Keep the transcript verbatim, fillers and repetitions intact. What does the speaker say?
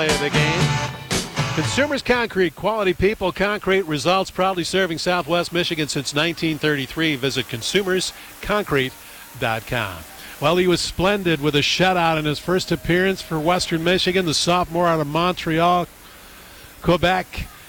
of the game. Consumers Concrete, quality people, concrete results, proudly serving Southwest Michigan since nineteen thirty-three. Visit consumers concrete dot com. Well, he was splendid with a shutout in his first appearance for Western Michigan. The sophomore out of Montreal, Quebec.